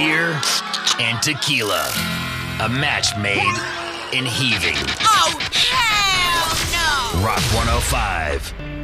beer and tequila. A match made in heaving. Oh, hell no! Rock 105.